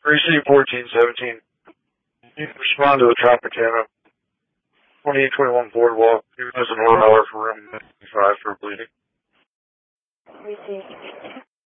Receive 1417. You can respond to the Tropicana 2821 Boardwalk. You has an order for room 5 for bleeding. Received.